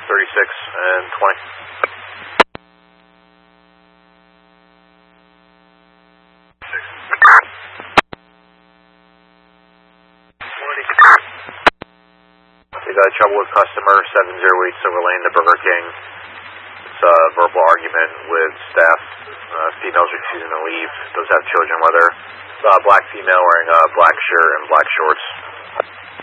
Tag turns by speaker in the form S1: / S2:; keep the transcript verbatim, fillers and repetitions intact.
S1: thirty-six and twenty. We got trouble with customer seven zero eight Silver Lane to Burger King. It's a verbal argument with staff. Uh, females refusing to leave. Does have children with her. Uh, black female wearing a black shirt and black shorts.